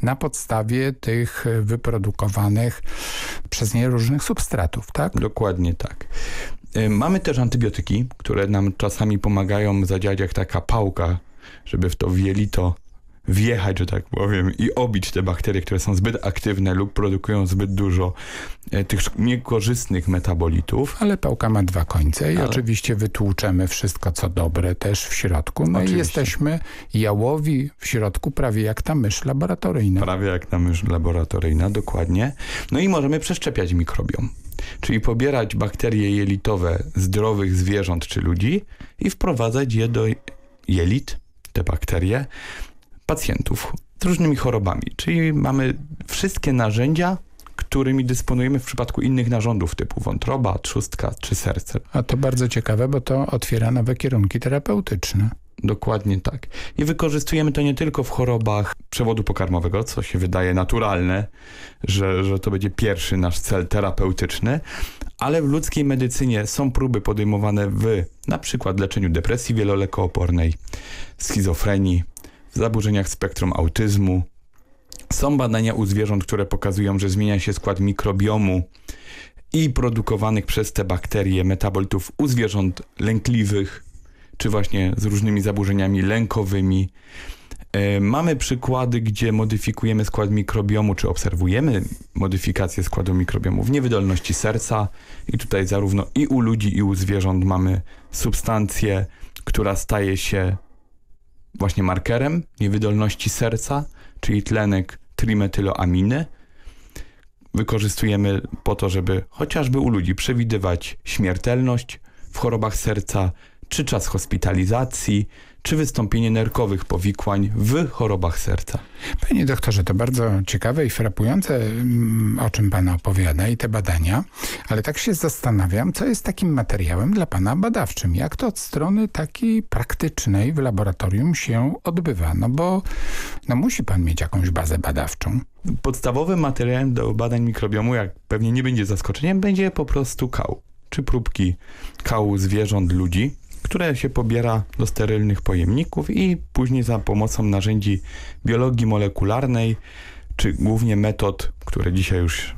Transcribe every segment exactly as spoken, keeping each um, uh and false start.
na podstawie tych wyprodukowanych przez nie różnych substratów, tak? Dokładnie tak. Mamy też antybiotyki, które nam czasami pomagają zadziałać jak taka pałka, żeby w to w jelito wjechać, że tak powiem, i obić te bakterie, które są zbyt aktywne lub produkują zbyt dużo e, tych niekorzystnych metabolitów. Ale pałka ma dwa końce i Ale... oczywiście wytłuczemy wszystko, co dobre też w środku. No oczywiście. I jesteśmy jałowi w środku prawie jak ta mysz laboratoryjna. Prawie jak ta mysz laboratoryjna, dokładnie. No i możemy przeszczepiać mikrobiom. Czyli pobierać bakterie jelitowe zdrowych zwierząt czy ludzi i wprowadzać je do jelit, te bakterie, pacjentów z różnymi chorobami. Czyli mamy wszystkie narzędzia, którymi dysponujemy w przypadku innych narządów typu wątroba, trzustka czy serce. A to bardzo ciekawe, bo to otwiera nowe kierunki terapeutyczne. Dokładnie tak. I wykorzystujemy to nie tylko w chorobach przewodu pokarmowego, co się wydaje naturalne, że, że to będzie pierwszy nasz cel terapeutyczny, ale w ludzkiej medycynie są próby podejmowane w na przykład leczeniu depresji wielolekoopornej, schizofrenii, w zaburzeniach spektrum autyzmu. Są badania u zwierząt, które pokazują, że zmienia się skład mikrobiomu i produkowanych przez te bakterie metabolitów u zwierząt lękliwych, czy właśnie z różnymi zaburzeniami lękowymi. Yy, mamy przykłady, gdzie modyfikujemy skład mikrobiomu, czy obserwujemy modyfikację składu mikrobiomu w niewydolności serca i tutaj zarówno i u ludzi, i u zwierząt mamy substancję, która staje się właśnie markerem niewydolności serca, czyli tlenek trimetyloaminy. Wykorzystujemy po to, żeby chociażby u ludzi przewidywać śmiertelność w chorobach serca, czy czas hospitalizacji, czy wystąpienie nerkowych powikłań w chorobach serca. Panie doktorze, to bardzo ciekawe i frapujące, o czym pan opowiada i te badania, ale tak się zastanawiam, co jest takim materiałem dla pana badawczym? Jak to od strony takiej praktycznej w laboratorium się odbywa? No bo no musi pan mieć jakąś bazę badawczą. Podstawowym materiałem do badań mikrobiomu, jak pewnie nie będzie zaskoczeniem, będzie po prostu kał, czy próbki kału zwierząt, ludzi, które się pobiera do sterylnych pojemników i później za pomocą narzędzi biologii molekularnej, czy głównie metod, które dzisiaj już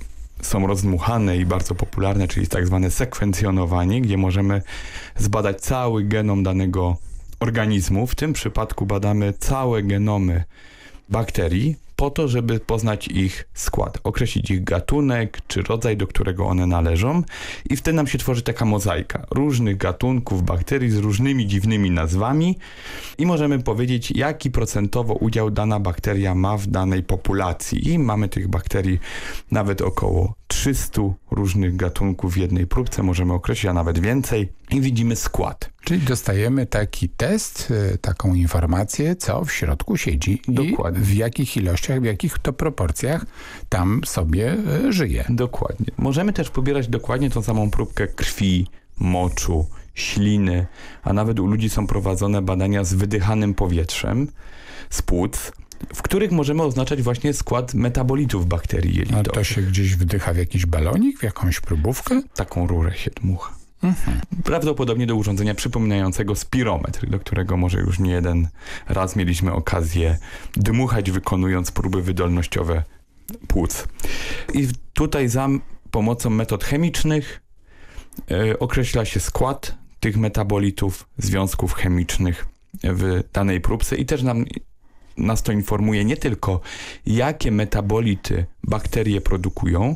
są rozdmuchane i bardzo popularne, czyli tak zwane sekwencjonowanie, gdzie możemy zbadać cały genom danego organizmu. W tym przypadku badamy całe genomy bakterii, po to, żeby poznać ich skład, określić ich gatunek, czy rodzaj, do którego one należą i wtedy nam się tworzy taka mozaika różnych gatunków bakterii z różnymi dziwnymi nazwami i możemy powiedzieć, jaki procentowo udział dana bakteria ma w danej populacji i mamy tych bakterii nawet około trzysta różnych gatunków w jednej próbce, możemy określić, a nawet więcej i widzimy skład. Czyli dostajemy taki test, taką informację, co w środku siedzi. Dokładnie. I w jakich ilościach, w jakich to proporcjach tam sobie żyje. Dokładnie. Możemy też pobierać dokładnie tą samą próbkę krwi, moczu, śliny, a nawet u ludzi są prowadzone badania z wydychanym powietrzem z płuc, w których możemy oznaczać właśnie skład metabolitów bakterii jelitowych. A to się gdzieś wdycha w jakiś balonik, w jakąś próbówkę? Taką rurę się dmucha. Mhm. Prawdopodobnie do urządzenia przypominającego spirometr, do którego może już nie jeden raz mieliśmy okazję dmuchać, wykonując próby wydolnościowe płuc. I tutaj za pomocą metod chemicznych yy, określa się skład tych metabolitów, związków chemicznych w danej próbce i też nam nas to informuje nie tylko, jakie metabolity bakterie produkują,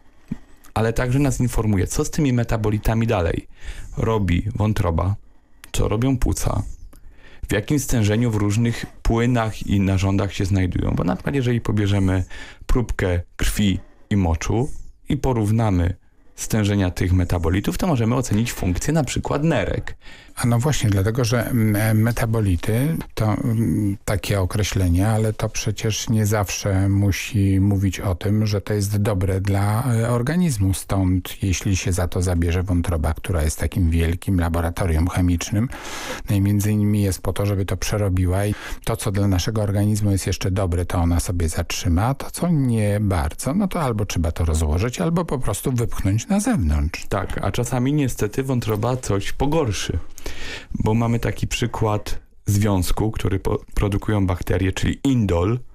ale także nas informuje, co z tymi metabolitami dalej robi wątroba, co robią płuca, w jakim stężeniu w różnych płynach i narządach się znajdują. Bo na przykład jeżeli pobierzemy próbkę krwi i moczu i porównamy stężenia tych metabolitów, to możemy ocenić funkcję na przykład nerek. A no właśnie, dlatego, że metabolity to takie określenie, ale to przecież nie zawsze musi mówić o tym, że to jest dobre dla organizmu. Stąd, jeśli się za to zabierze wątroba, która jest takim wielkim laboratorium chemicznym, no i między innymi jest po to, żeby to przerobiła i to, co dla naszego organizmu jest jeszcze dobre, to ona sobie zatrzyma, to co nie bardzo, no to albo trzeba to rozłożyć, albo po prostu wypchnąć na zewnątrz. Tak, a czasami niestety wątroba coś pogorszy. Bo mamy taki przykład związku, który po- produkują bakterie, czyli indol,